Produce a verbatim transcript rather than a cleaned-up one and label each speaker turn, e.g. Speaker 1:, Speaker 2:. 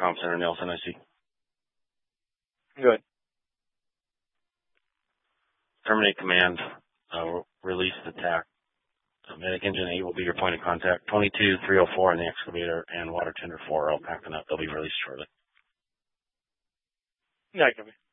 Speaker 1: comm center, Nelson, I see.
Speaker 2: Good.
Speaker 1: Terminate command. Uh, release the T A C. Uh, Medic Engine eight will be your point of contact. twenty-two, three oh four in the excavator, and Water Tender four are all packing up. They'll be released shortly.
Speaker 2: Yeah, copy.